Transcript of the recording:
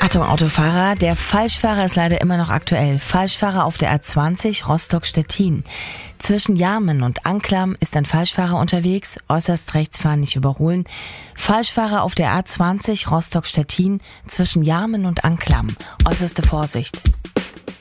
Achtung, Autofahrer, der Falschfahrer ist leider immer noch aktuell. Falschfahrer auf der A20 Rostock-Stettin. Zwischen Jarmen und Anklam ist ein Falschfahrer unterwegs, äußerst rechts fahren, nicht überholen. Falschfahrer auf der A20 Rostock-Stettin zwischen Jarmen und Anklam. Äußerste Vorsicht.